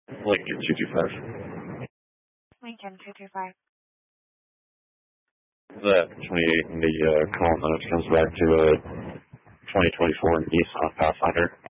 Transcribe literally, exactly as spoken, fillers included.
Lincoln two two five. Lincoln two two five. The twenty-eight in the uh, column notes comes back to a twenty twenty-four Nissan Pathfinder.